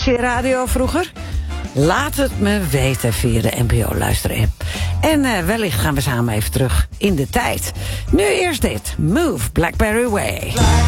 radio vroeger? Laat het me weten via de NPO-luisterapp. En wellicht gaan we samen even terug in de tijd. Nu eerst dit. Move, Blackberry Way.